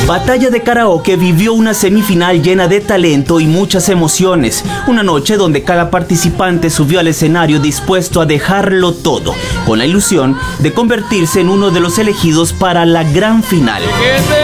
Batalla de Karaoke vivió una semifinal llena de talento y muchas emociones. Una noche donde cada participante subió al escenario dispuesto a dejarlo todo, con la ilusión de convertirse en uno de los elegidos para la gran final.